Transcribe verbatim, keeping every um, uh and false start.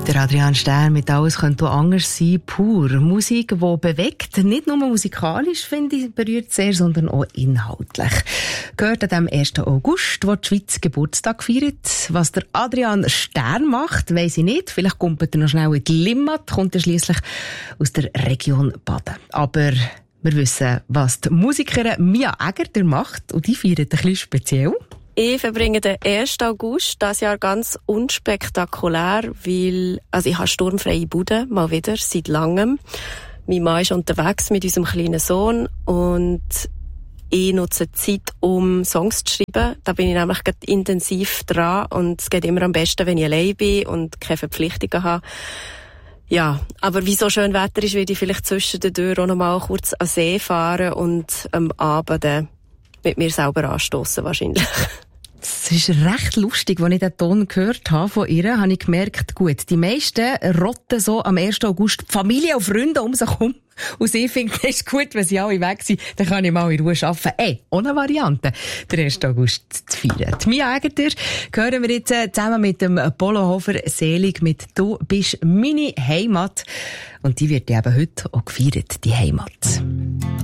Der Adrian Stern mit «Alles könnte auch anders sein», pur. Musik, die bewegt, nicht nur musikalisch, finde ich, berührt sehr, sondern auch inhaltlich. Gehört an dem ersten August, wo die Schweiz Geburtstag feiert. Was der Adrian Stern macht, weiss ich nicht. Vielleicht kommt er noch schnell in die Limmat, kommt er schliesslich aus der Region Baden. Aber wir wissen, was die Musikerin Mia Egger macht, und die feiert ein bisschen speziell. Ich verbringe den ersten August dieses Jahr ganz unspektakulär, weil also ich habe sturmfreie Bude, mal wieder, seit langem. Mein Mann ist unterwegs mit unserem kleinen Sohn und ich nutze die Zeit, um Songs zu schreiben. Da bin ich nämlich gerade intensiv dran und es geht immer am besten, wenn ich allein bin und keine Verpflichtungen habe. Ja, aber wie so schön Wetter ist, werde ich vielleicht zwischen den Türen auch noch mal kurz an See fahren und am Abend äh, mit mir selber anstossen wahrscheinlich. Es ist recht lustig, als ich den Ton gehört habe von ihr, habe ich gemerkt, gut, die meisten rotten so am ersten August die Familie und Freunde um sich herum. Und sie findet, es ist gut, wenn sie alle weg sind, dann kann ich mal in Ruhe arbeiten. Ey, ohne Variante, den ersten August zu feiern. Die Mia Egger hören wir jetzt zusammen mit dem Polo Hofer selig mit «Du bist meine Heimat». Und die wird eben heute auch gefeiert, die Heimat.